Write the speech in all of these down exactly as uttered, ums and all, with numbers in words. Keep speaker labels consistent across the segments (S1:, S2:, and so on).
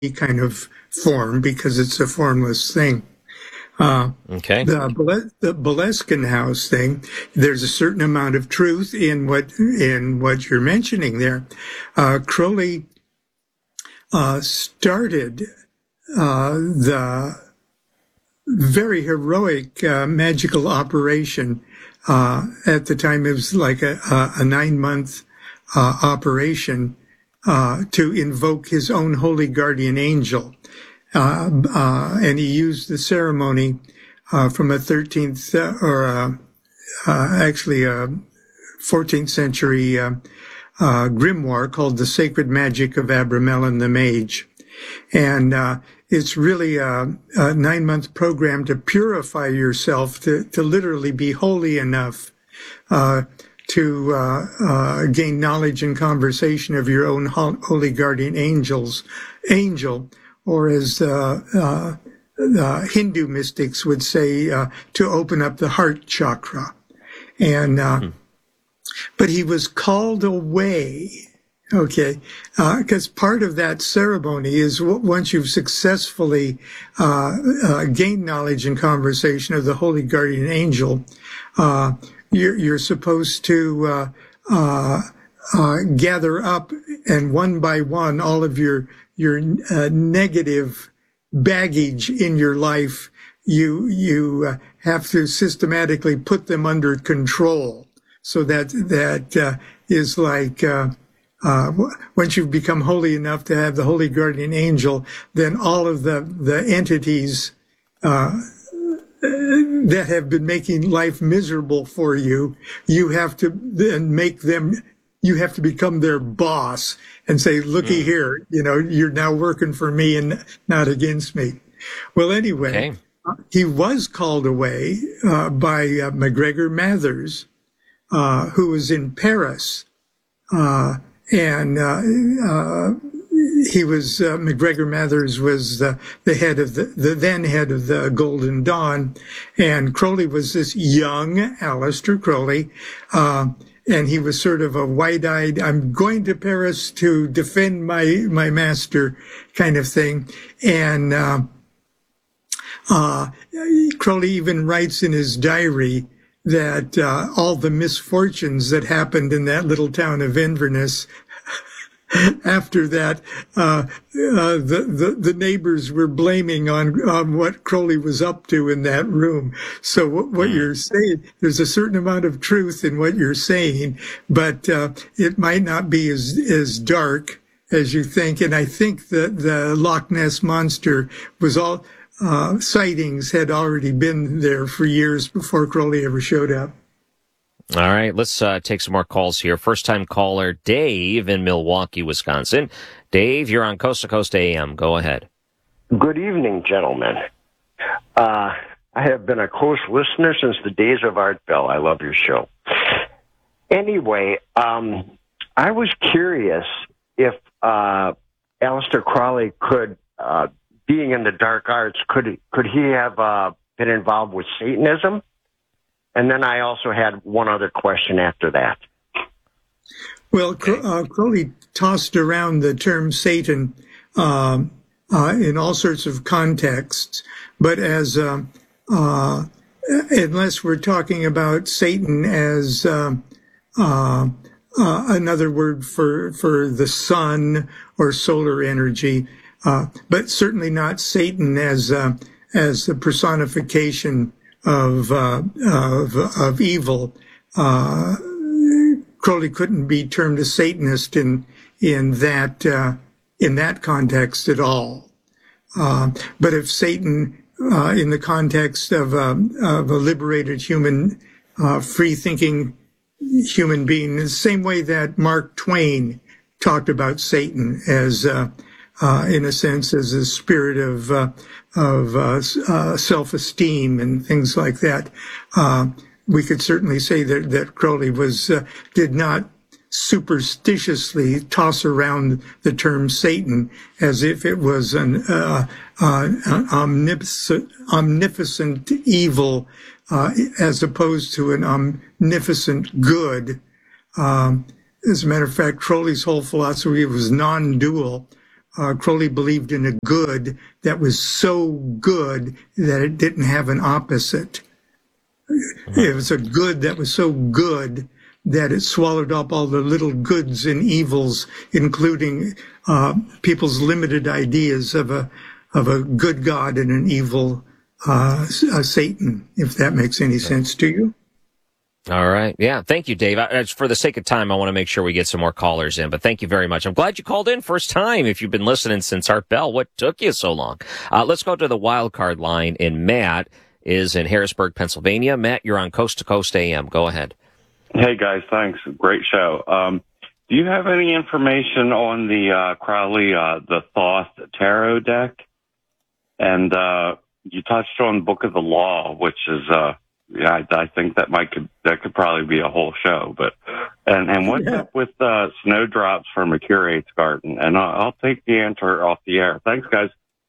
S1: kind of form because it's a formless thing. Uh,
S2: okay.
S1: The, the Boleskine House thing, there's a certain amount of truth in what in what you're mentioning there. Uh, Crowley uh, started uh, the very heroic uh, magical operation. Uh, at the time, it was like a, a, a nine-month uh, operation uh, to invoke his own holy guardian angel. Uh, uh, and he used the ceremony uh, from a thirteenth uh, or uh, uh, actually a fourteenth century uh, uh, grimoire called The Sacred Magic of Abramelin the Mage. And uh, it's really a, a nine-month program to purify yourself, to, to literally be holy enough uh, to uh, uh, gain knowledge and conversation of your own holy guardian angels, angel, or as uh, uh, uh, Hindu mystics would say, uh, to open up the heart chakra. And uh, mm-hmm. But he was called away, okay, because uh, part of that ceremony is w- once you've successfully uh, uh, gained knowledge and conversation of the holy guardian angel, uh, you're, you're supposed to uh, uh, uh, gather up and one by one all of your your uh, negative baggage in your life. You you uh, have to systematically put them under control. So that that uh, is like uh, uh, once you've become holy enough to have the holy guardian angel, then all of the the entities uh, that have been making life miserable for you, you have to then make them. You have to become their boss and say, looky mm. here, you know, you're now working for me and not against me. Well, anyway, okay. uh, he was called away uh, by uh, MacGregor Mathers, uh, who was in Paris. Uh, and uh, uh, he was, uh, MacGregor Mathers was the, the head of the, the then head of the Golden Dawn. And Crowley was this young Aleister Crowley, uh, and he was sort of a wide-eyed, I'm going to Paris to defend my, my master kind of thing. And uh, uh, Crowley even writes in his diary that uh, all the misfortunes that happened in that little town of Inverness after that, uh, uh, the, the, the neighbors were blaming on, on what Crowley was up to in that room. So what, what you're saying, there's a certain amount of truth in what you're saying, but, uh, it might not be as, as dark as you think. And I think that the Loch Ness Monster was all, uh, sightings had already been there for years before Crowley ever showed up.
S2: All right, let's uh, take some more calls here. First-time caller, Dave in Milwaukee, Wisconsin. Dave, you're on Coast to Coast A M. Go ahead.
S3: Good evening, gentlemen. Uh, I have been a close listener since the days of Art Bell. I love your show. Anyway, um, I was curious if uh, Aleister Crowley could, uh, being in the dark arts, could could he have uh, been involved with Satanism? And then I also had one other question after that.
S1: Well, uh, Crowley tossed around the term Satan uh, uh, in all sorts of contexts, but as uh, uh, unless we're talking about Satan as uh, uh, uh, another word for for the sun or solar energy, uh, but certainly not Satan as uh, as the personification of uh, of of evil. Uh, Crowley couldn't be termed a Satanist in in that uh, in that context at all. Uh, but if Satan, uh, in the context of a, of a liberated human, uh, free-thinking human being, the same way that Mark Twain talked about Satan as, uh, uh, in a sense, as a spirit of uh, of uh, uh, self-esteem and things like that. Uh, we could certainly say that, that Crowley was uh, did not superstitiously toss around the term Satan as if it was an, uh, uh, an omnipotent, omnificent evil uh, as opposed to an omnificent good. Um, as a matter of fact, Crowley's whole philosophy was non-dual, uh, Crowley believed in a good that was so good that it didn't have an opposite. It was a good that was so good that it swallowed up all the little goods and evils, including uh, people's limited ideas of a of a good God and an evil uh, a Satan, if that makes any sense to you.
S2: All right. Yeah. Thank you, Dave. I, for the sake of time, I want to make sure we get some more callers in, but thank you very much. I'm glad you called in first time. If you've been listening since Art Bell, what took you so long? Uh, let's go to the wild card line, and Matt is in Harrisburg, Pennsylvania. Matt, you're on Coast to Coast A M. Go ahead.
S4: Hey, guys. Thanks. Great show. Um, do you have any information on the uh, Crowley, uh, the Thoth Tarot deck? And uh, you touched on Book of the Law, which is... Uh, Yeah, I, I think that might could that could probably be a whole show. But and and what's
S1: Yeah.
S4: up with uh, snowdrops from a curate's garden? And I'll, I'll take the answer off the air. Thanks, guys.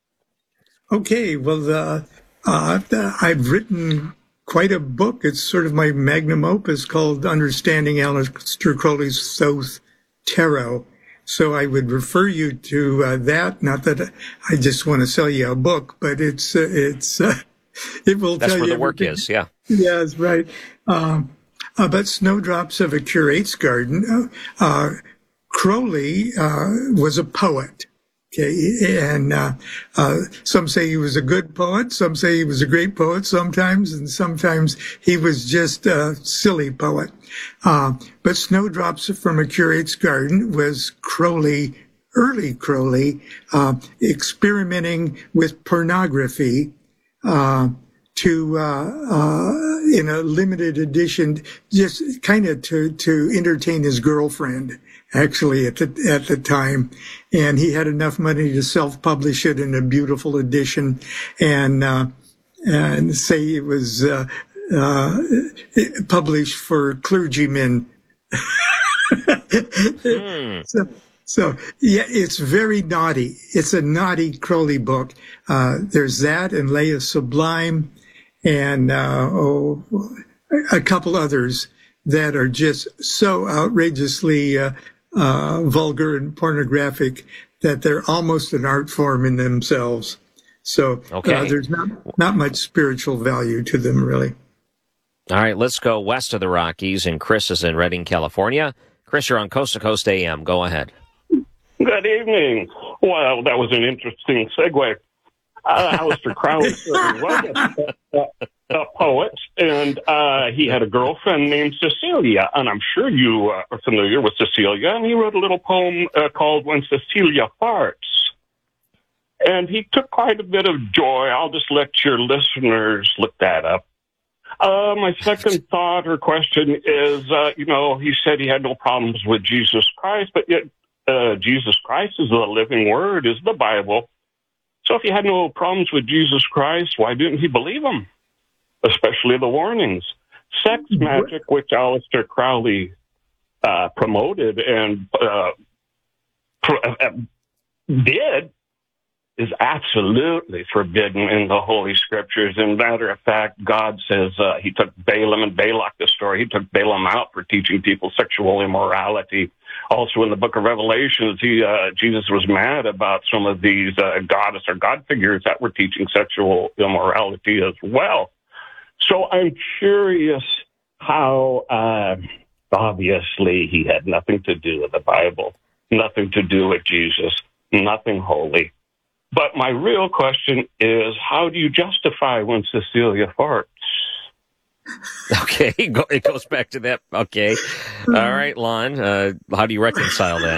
S1: Okay, well, uh, uh, I've written quite a book. It's sort of my magnum opus called Understanding Aleister Crowley's Thoth Tarot. So I would refer you to uh, that. Not that I just want to sell you a book, but it's uh, it's uh, it will
S2: That's
S1: tell
S2: where
S1: you
S2: the work
S1: everything.
S2: is. Yeah.
S1: Yes, right. Um, uh, but Snowdrops of a Curate's Garden, uh, uh, Crowley uh, was a poet. Okay, and uh, uh, some say he was a good poet, some say he was a great poet sometimes, and sometimes he was just a silly poet. Uh, but Snowdrops from a Curate's Garden was Crowley, early Crowley, uh, experimenting with pornography, uh, to, uh, uh, in a limited edition, just kind of to, to entertain his girlfriend, actually, at the, at the time. And he had enough money to self-publish it in a beautiful edition and, uh, and say it was, uh, uh, published for clergymen.
S2: Mm.
S1: So, So, yeah, it's very naughty. It's a naughty Crowley book. Uh, there's that and Leia Sublime and, uh, oh, a couple others that are just so outrageously, uh, uh, vulgar and pornographic that they're almost an art form in themselves. So,
S2: Okay.
S1: uh, there's not, not much spiritual value to them, really.
S2: All right. Let's go west of the Rockies, and Chris is in Redding, California. Chris, you're on Coast to Coast A M. Go ahead.
S5: Good evening. Well, that was an interesting segue. Uh, Aleister Crowley was a, a, a poet, and uh, he had a girlfriend named Cecilia, and I'm sure you uh, are familiar with Cecilia, and he wrote a little poem uh, called When Cecilia Farts. And he took quite a bit of joy. I'll just let your listeners look that up. Uh, my second thought or question is, uh, you know, he said he had no problems with Jesus Christ, but yet Uh, Jesus Christ is the living word, is the Bible. So if he had no problems with Jesus Christ, why didn't he believe him? Especially the warnings. Sex magic, which Aleister Crowley uh, promoted and uh, pro- uh, did, is absolutely forbidden in the Holy Scriptures. And matter of fact, God says uh, he took Balaam and Balak, the story, he took Balaam out for teaching people sexual immorality. Also in the book of Revelations, he, uh, Jesus was mad about some of these uh, goddess or God figures that were teaching sexual immorality as well. So I'm curious how, uh, obviously, he had nothing to do with the Bible, nothing to do with Jesus, nothing holy. But my real question is, how do you justify when Cecilia farts?
S2: Okay, it goes back to that. Okay. All right, Lon, uh, how do you reconcile that?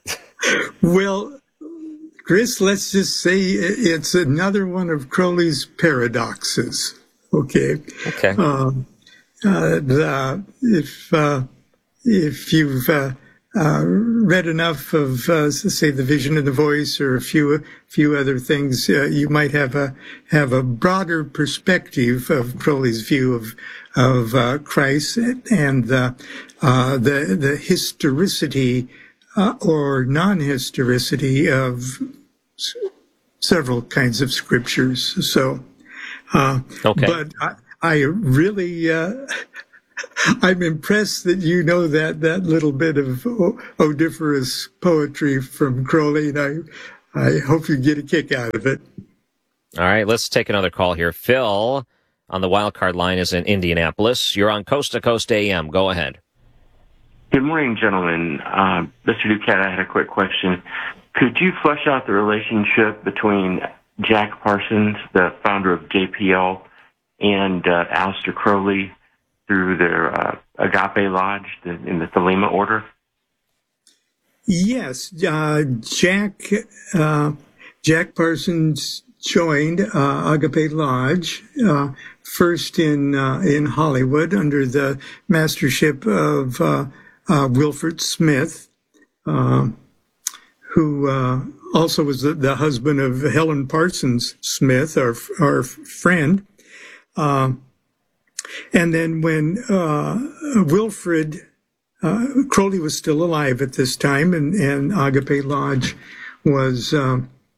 S1: Well, Chris, let's just say it's another one of Crowley's paradoxes. Okay.
S2: Okay.
S1: Um, uh, the, if uh, if you've uh, uh, read enough of, uh, say, The Vision and the Voice, or a few few other things, uh, you might have a have a broader perspective of Crowley's view of of uh, Christ and the uh, the the historicity uh, or non-historicity of s- several kinds of scriptures. So, uh,
S2: Okay.
S1: but I, I really. Uh, I'm impressed that you know that, that little bit of o- odiferous poetry from Crowley, and I, I hope you get a kick out of it.
S2: All right, let's take another call here. Phil on the wild card line is in Indianapolis. You're on Coast to Coast A M. Go ahead.
S6: Good morning, gentlemen. Uh, Mister Duquette, I had a quick question. Could you flesh out the relationship between Jack Parsons, the founder of J P L, and uh, Aleister Crowley through their uh, Agape Lodge the, in the Thelema Order?
S1: Yes, uh, Jack uh, Jack Parsons joined uh, Agape Lodge uh, first in uh, in Hollywood under the mastership of uh, uh, Wilfred Smith, uh, who uh, also was the, the husband of Helen Parsons Smith, our our friend. Uh, and then when uh, Wilfred Uh, Crowley was still alive at this time, and, and Agape Lodge was uh,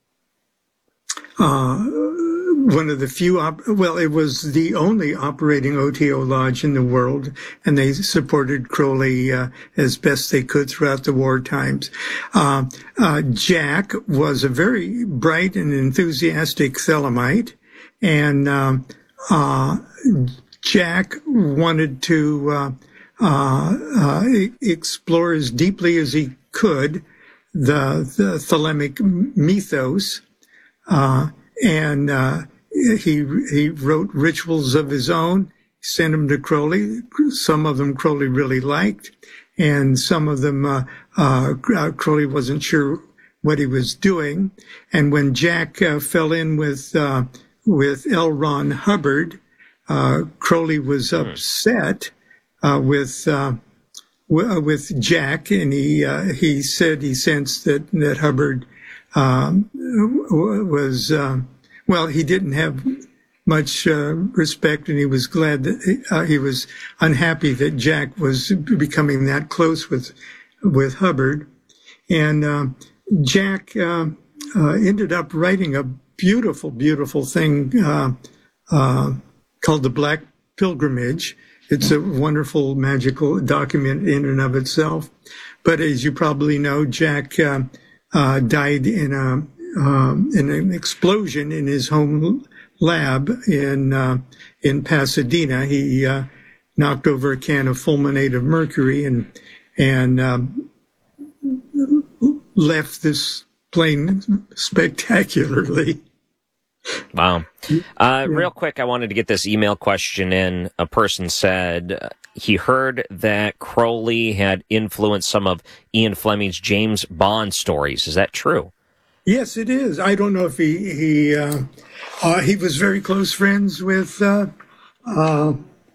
S1: uh, one of the few, op- well, it was the only operating O T O lodge in the world, and they supported Crowley uh, as best they could throughout the war times. Uh, uh, Jack was a very bright and enthusiastic Thelemite, and um, uh, Jack wanted to uh, Uh, uh, explore as deeply as he could the, the Thelemic mythos, uh, and uh, he he wrote rituals of his own, sent them to Crowley. Some of them Crowley really liked, and some of them uh, uh, Crowley wasn't sure what he was doing. And when Jack uh, fell in with uh, with L. Ron Hubbard, uh, Crowley was upset. Uh, with uh, w- with Jack, and he uh, he said he sensed that that Hubbard um, was uh, well, he didn't have much uh, respect, and he was glad that uh, he was unhappy that Jack was becoming that close with with Hubbard, and uh, Jack uh, uh, ended up writing a beautiful, beautiful thing uh, uh, called the Black Pilgrimage. It's a wonderful, magical document in and of itself. But as you probably know, Jack uh, uh, died in a um, in an explosion in his home lab in uh, in Pasadena. He uh, knocked over a can of fulminate of mercury and and um, left this plane spectacularly.
S2: Wow. Uh, real quick, I wanted to get this email question in. A person said uh, he heard that Crowley had influenced some of Ian Fleming's James Bond stories. Is that true?
S1: Yes, it is. I don't know if he he uh, uh, he was very close friends with uh, uh,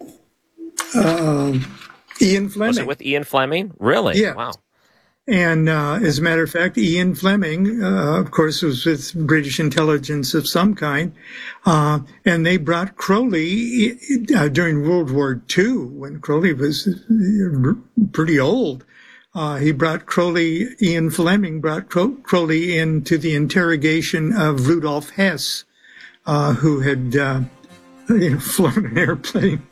S1: uh, Ian Fleming.
S2: Was it with Ian Fleming? Really?
S1: Yeah.
S2: Wow.
S1: And uh, as a matter of fact, Ian Fleming, uh, of course, was with British intelligence of some kind. Uh, and they brought Crowley uh, during World War Two, when Crowley was pretty old. Uh, he brought Crowley, Ian Fleming brought Crow- Crowley into the interrogation of Rudolf Hess, uh, who had uh, you know, flown an airplane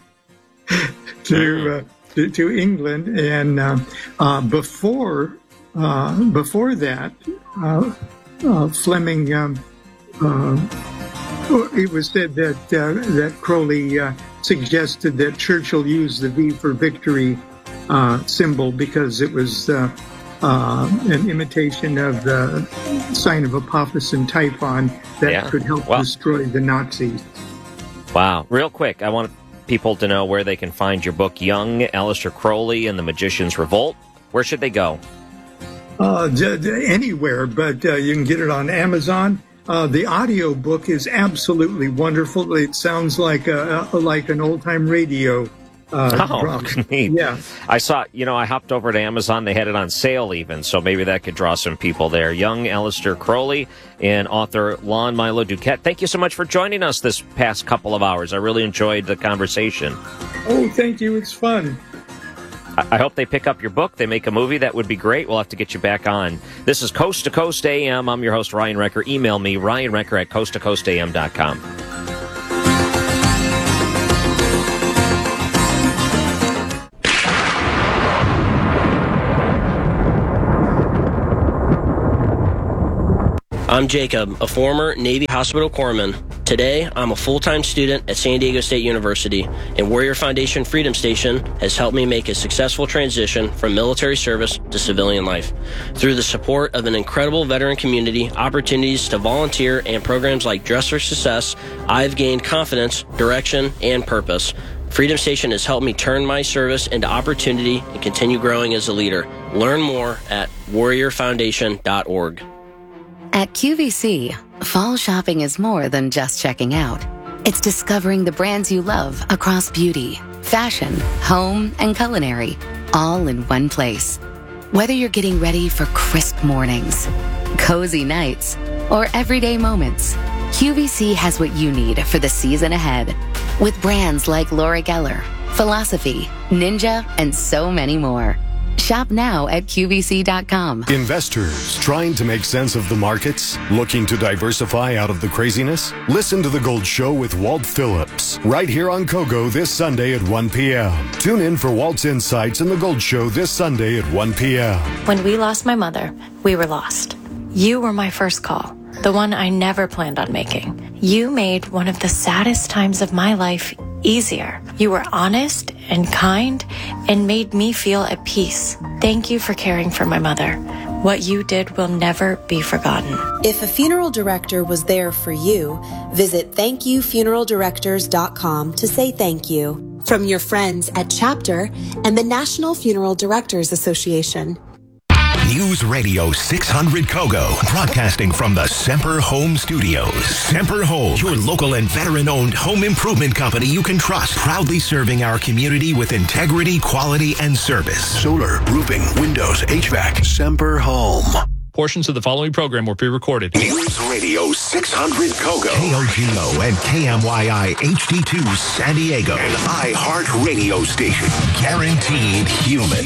S1: to... Uh, To, to England, and uh, uh, before uh, before that, uh, uh, Fleming. Um, uh, it was said that uh, that Crowley uh, suggested that Churchill use the V for victory uh, symbol because it was uh, uh, an imitation of the sign of Apophis and Typhon that
S2: Yeah.
S1: could help
S2: Well,
S1: destroy the Nazis.
S2: Wow. Real quick, I want people to know where they can find your book, Young, Aleister Crowley and the Magician's Revolt. Where should they go?
S1: Uh, d- d- anywhere, but uh, you can get it on Amazon. Uh, the audio book is absolutely wonderful. It sounds like a, a like an old time radio. Uh,
S2: Oh,
S1: drama.
S2: neat.
S1: Yeah.
S2: I saw, you know, I hopped over to Amazon. They had it on sale even, so maybe that could draw some people there. Young Aleister Crowley and author Lon Milo Duquette. Thank you so much for joining us this past couple of hours. I really enjoyed the conversation.
S1: Oh, thank you. It's fun.
S2: I, I hope they pick up your book. They make a movie. That would be great. We'll have to get you back on. This is Coast to Coast A M. I'm your host, Ryan Recker. Email me, ryan recker at coast to coast a m dot com.
S7: I'm Jacob, a former Navy hospital corpsman. Today, I'm a full-time student at San Diego State University, and Warrior Foundation Freedom Station has helped me make a successful transition from military service to civilian life. Through the support of an incredible veteran community, opportunities to volunteer, and programs like Dress for Success, I've gained confidence, direction, and purpose. Freedom Station has helped me turn my service into opportunity and continue growing as a leader. Learn more at warrior foundation dot org.
S8: At Q V C, fall shopping is more than just checking out. It's discovering the brands you love across beauty, fashion, home, and culinary, all in one place. Whether you're getting ready for crisp mornings, cozy nights, or everyday moments, Q V C has what you need for the season ahead. With brands like Laura Geller, Philosophy, Ninja, and so many more. Shop now at Q V C dot com.
S9: Investors trying to make sense of the markets? Looking to diversify out of the craziness? Listen to The Gold Show with Walt Phillips, right here on Kogo this Sunday at one p.m. Tune in for Walt's Insights and The Gold Show this Sunday at one p.m.
S10: When we lost my mother, we were lost. You were my first call, the one I never planned on making. You made one of the saddest times of my life easier. You were honest and kind and made me feel at peace. Thank you for caring for my mother. What you did will never be forgotten.
S11: If a funeral director was there for you, visit thank you funeral directors dot com to say thank you. From your friends at Chapter and the National Funeral Directors Association.
S12: News Radio six hundred Kogo, broadcasting from the Semper Home Studios. Semper Home, your local and veteran-owned home improvement company you can trust, proudly serving our community with integrity, quality, and service.
S13: Solar, roofing, windows, H V A C. Semper Home.
S14: Portions of the following program were pre-recorded.
S13: News Radio six hundred Kogo.
S12: K O G O and K M Y I H D two San Diego.
S13: An iHeart radio station. Guaranteed human.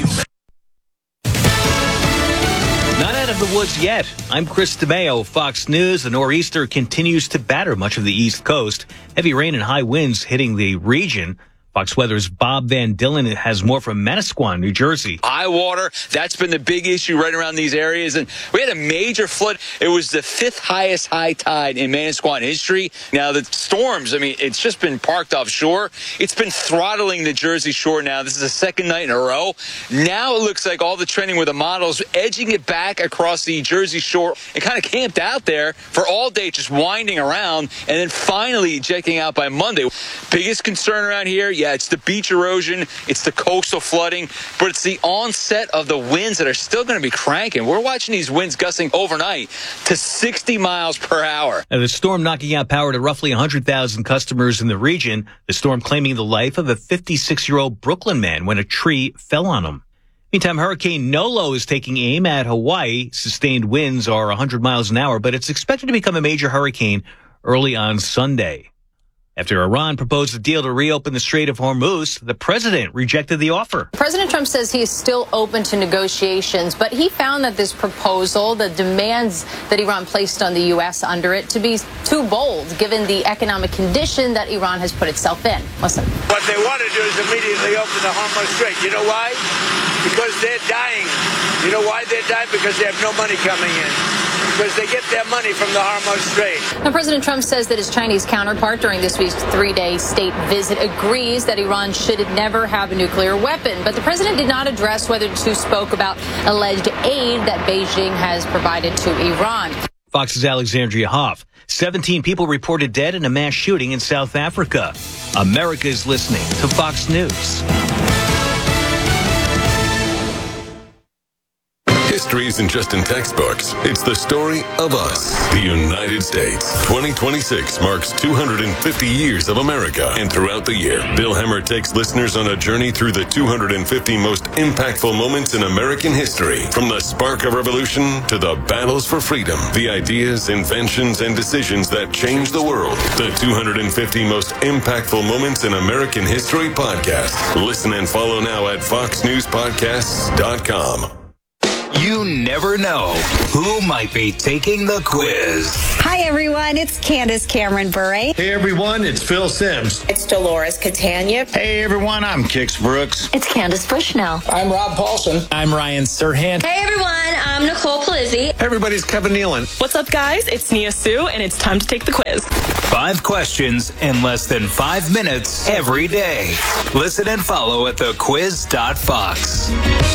S15: Not out of the woods yet. I'm Chris DeMeo, Fox News. The nor'easter continues to batter much of the East Coast. Heavy rain and high winds hitting the region. Fox Weather's Bob Van Dillen has more from Manasquan, New Jersey.
S16: High water, that's been the big issue right around these areas. And we had a major flood. It was the fifth highest high tide in Manasquan history. Now, the storms, I mean, it's just been parked offshore. It's been throttling the Jersey Shore now. This is the second night in a row. Now it looks like all the trending with the models edging it back across the Jersey Shore. It kind of camped out there for all day, just winding around, and then finally ejecting out by Monday. Biggest concern around here, yeah, it's the beach erosion, it's the coastal flooding, but it's the onset of the winds that are still going to be cranking. We're watching these winds gusting overnight to sixty miles per hour.
S15: Now, the storm knocking out power to roughly one hundred thousand customers in the region. The storm claiming the life of a fifty-six-year-old Brooklyn man when a tree fell on him. Meantime, Hurricane Nolo is taking aim at Hawaii. Sustained winds are one hundred miles an hour, but it's expected to become a major hurricane early on Sunday. After Iran proposed a deal to reopen the Strait of Hormuz, the president rejected the offer.
S17: President Trump says he is still open to negotiations, but he found that this proposal, the demands that Iran placed on the U S under it, to be too bold, given the economic condition that Iran has put itself in. Listen.
S18: What they want to do is immediately open the Hormuz Strait. You know why? Because they're dying. You know why they're dying? Because they have no money coming in. Because they get their money from the Hormuz Strait.
S17: Now, President Trump says that his Chinese counterpart during this week's three-day state visit agrees that Iran should never have a nuclear weapon. But the president did not address whether the two spoke about alleged aid that Beijing has provided to Iran.
S15: Fox's Alexandria Hoff. seventeen people reported dead in a mass shooting in South Africa. America is listening to Fox News.
S19: History isn't just in textbooks. It's the story of us, the United States. twenty twenty-six marks two hundred fifty years of America. And throughout the year, Bill Hemmer takes listeners on a journey through the two hundred fifty most impactful moments in American history. From the spark of revolution to the battles for freedom, the ideas, inventions, and decisions that changed the world. The two hundred fifty most impactful moments in American history podcast. Listen and follow now at fox news podcasts dot com.
S20: You never know who might be taking the quiz.
S21: Hi, everyone. It's Candace Cameron Bure.
S22: Hey, everyone. It's Phil Sims.
S21: It's Dolores Catania.
S22: Hey, everyone. I'm Kix Brooks.
S21: It's Candace Bushnell.
S22: I'm Rob Paulson. I'm Ryan Serhant.
S23: Hey, everyone. I'm Nicole Palizzi.
S22: Hey, everybody's Kevin Nealon.
S24: What's up, guys? It's Nia Sue, and it's time to take the quiz.
S20: Five questions in less than five minutes every day. Listen and follow at the quiz dot fox.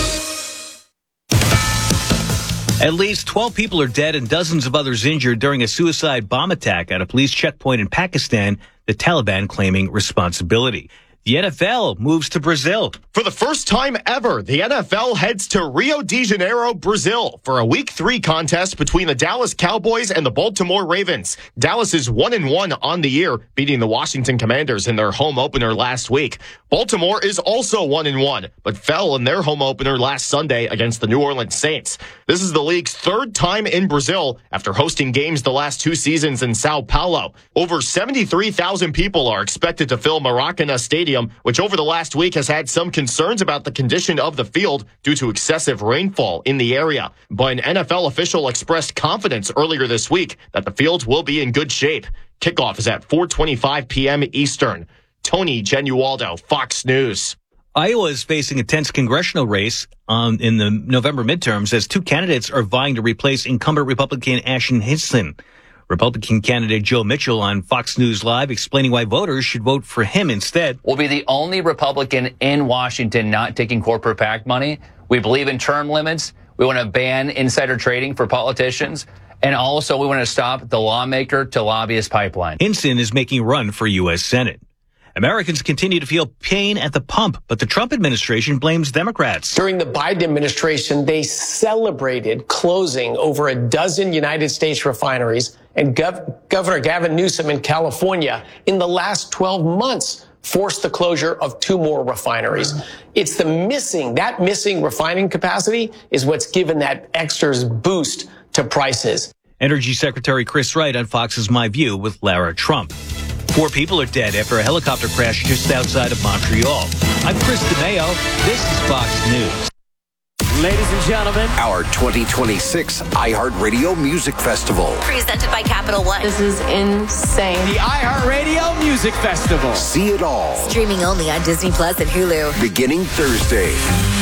S15: At least twelve people are dead and dozens of others injured during a suicide bomb attack at a police checkpoint in Pakistan, the Taliban claiming responsibility. The N F L moves to Brazil.
S25: For the first time ever, the N F L heads to Rio de Janeiro, Brazil, for a Week three contest between the Dallas Cowboys and the Baltimore Ravens. Dallas is one and one on the year, beating the Washington Commanders in their home opener last week. Baltimore is also one and one, but fell in their home opener last Sunday against the New Orleans Saints. This is the league's third time in Brazil after hosting games the last two seasons in Sao Paulo. Over seventy-three thousand people are expected to fill Maracanã Stadium, which over the last week has had some concerns about the condition of the field due to excessive rainfall in the area. But an N F L official expressed confidence earlier this week that the field will be in good shape. Kickoff is at four twenty-five p.m. Eastern. Tony Genualdo, Fox News.
S15: Iowa is facing a tense congressional race um, in the November midterms as two candidates are vying to replace incumbent Republican Ashton Hinson. Republican candidate Joe Mitchell on Fox News Live explaining why voters should vote for him instead.
S26: We'll be the only Republican in Washington not taking corporate PAC money. We believe in term limits. We want to ban insider trading for politicians. And also we want to stop the lawmaker to lobbyist pipeline.
S15: Hinson is making a run for U S Senate. Americans continue to feel pain at the pump, but the Trump administration blames Democrats.
S27: During the Biden administration, they celebrated closing over a dozen United States refineries, and Gov- Governor Gavin Newsom in California in the last twelve months forced the closure of two more refineries. It's the missing, that missing refining capacity is what's given that extra boost to prices.
S15: Energy Secretary Chris Wright on Fox's My View with Lara Trump. Four people are dead after a helicopter crash just outside of Montreal. I'm Chris DeMeo. This is Fox News.
S28: Ladies and gentlemen,
S13: our twenty twenty-six iHeartRadio Music Festival.
S29: Presented by Capital One.
S28: This is insane. The iHeartRadio Music Festival.
S13: See it all.
S29: Streaming only on Disney Plus and Hulu.
S13: Beginning Thursday.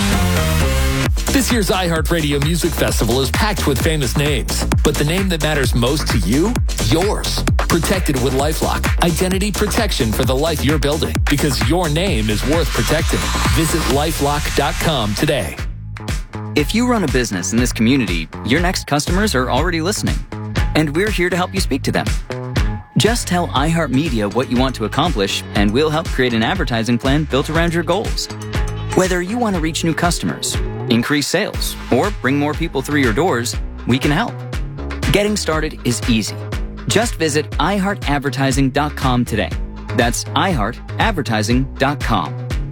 S30: This year's iHeartRadio Music Festival is packed with famous names, but the name that matters most to you, yours. Protected with LifeLock. Identity protection for the life you're building, because your name is worth protecting. Visit lifelock dot com today.
S31: If you run a business in this community, your next customers are already listening, and we're here to help you speak to them. Just tell iHeartMedia what you want to accomplish, and we'll help create an advertising plan built around your goals. Whether you want to reach new customers, increase sales, or bring more people through your doors, we can help. Getting started is easy. Just visit i heart advertising dot com today. That's i heart advertising dot com.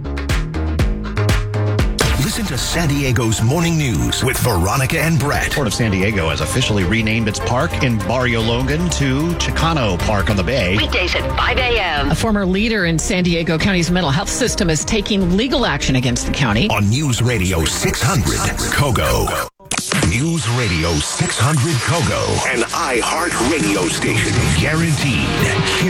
S12: Listen to San Diego's Morning News with Veronica and Brett.
S32: Port of San Diego has officially renamed its park in Barrio Logan to Chicano Park on the Bay.
S29: Weekdays at five a.m.
S33: A former leader in San Diego County's mental health system is taking legal action against the county.
S12: On News Radio six hundred, Kogo. News Radio six hundred Kogo.
S13: An iHeart radio station.
S12: Guaranteed.